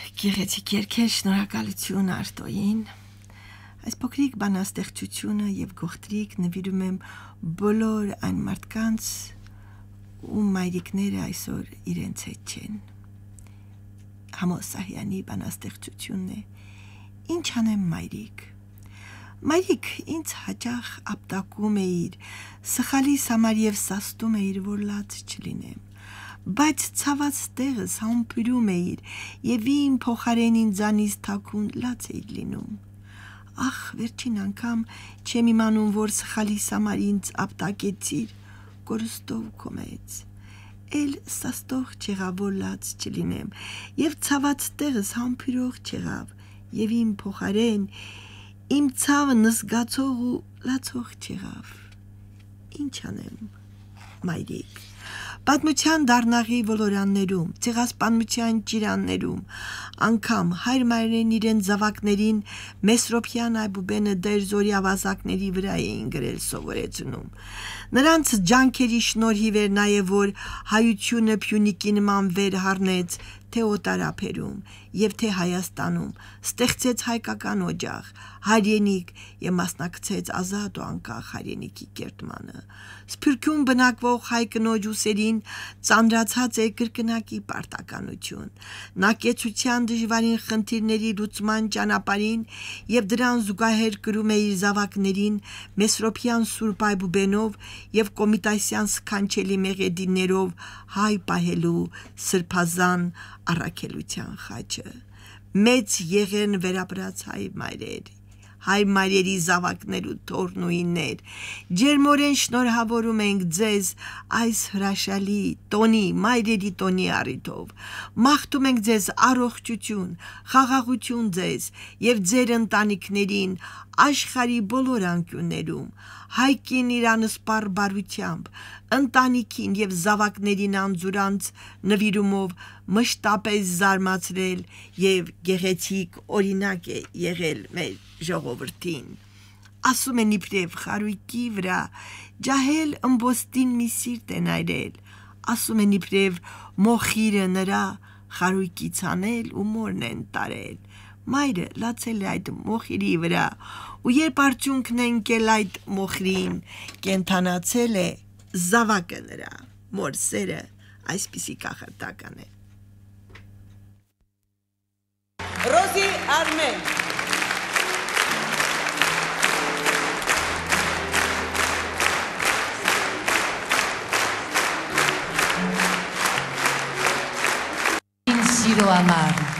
Գեղեցիկ երգեր, շնորհակալություն Արտոյին։ Այս փոքրիկ բանաստեղծությունը եւ գողտրիկ նվիրում եմ բոլոր այն մարդկանց, ում մայրիկները այսօր իրենց հետ չեն։ Համոսահյանի բանաստեղծությունն է։ Ինչ անեմ մայրիկ։ Մայրիկ ինձ հաճախ ապտակում էիր, սխալիս համար եւ սաստում էիր, որ լաց չլինեմ։ Բայց ցաված տեղս համբուրում էիր եւ իմ փոխարեն ինձանից թաքուն լաց էիր լինում։ Ախ, վերջին անգամ չեմ իմանում, որ սխալիս համար ինձ ապտակեցիր, կորստով քո մեծ։ Էլ սաստող չեղավ, որ լաց չլինեմ, եւ ցաված տեղս համբուրող չեղավ, եւ իմ փոխարեն իմ ցավը նզգացող ու լացող չեղավ։ Ինչ անեմ, մայրիկ։ Պատմության դառնաղի ոլորաններում, ցեղասպանության ճիրաններում, անգամ հայր մայրեն իրեն զավակներին Մեսրոպյան Այբուբենը դեր զորի ավազակների վրա էին գրել սովորեցնում։ Նրանց ջանքերի շնորհիվ էր նաև որ հայությունը Փյունիկի նման վեր հառնեց թե օտարափերում եւ թե Հայաստանում, ստեղծեց հայկական օջախ, հայրենիք եւ մասնակցեց ազատ ու անկախ հայրենիքի կերտմանը։ Սփյուռքում բնակվող հայ կնոջ ուսերին ծանրացած է կրկնակի պարտականություն։ Նա կեցության դժվարին խնդիրների լուծման ճանապարհին եւ դրան զուգահեռ կրում է իր զավակներին Մեսրոպյան Սուրբ Այբուբենով եւ Կոմիտասյան սքանչելի մեղեդիներով հայ պահելու սրբազան առաքելության խաչը։ Մեծ եղեն վերապրած հայ մայրերի զավակներ ու թորնուիններ, ջերմորեն շնորհավորում ենք ձեզ այս հրաշալի տոնի, մայրերի տոնի առիթով, մաղթում ենք ձեզ առողջություն, խաղաղություն ձեզ եւ ձեր ընտանիքներին աշխարհի բոլոր անկյուններում, հայկին իրանսպար բարությամբ, ընտանիքին եւ զավակներին անձուրանց նվիրումով մշտապես զարմացրել եւ գեղեցիկ օրինակ է եղել մեր ժողովրդին։ Ասում են իբրև խարույկի վրա ջահել ըմբոստին մի սիրտ է նայրել, ասում են իբրև մոխիրը նրա խարույկից անել ու մորն են տարել։ Մայրը լացել է այդ մոխիրի վրա ու երբ արդյունքն է ընկել այդ մոխրին, կենթանացել է զավակը նրա, մոր սերը այսպիսի կախարդական է։ Ռոզի Արմեն Սիրո համար